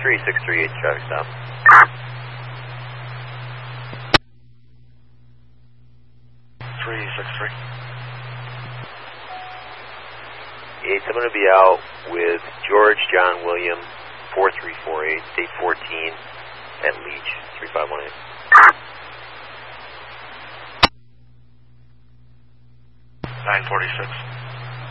3638 traffic stop. 363. Yates, I'm going to be out with George John William 4348, date 14 at Leach 3518. 946.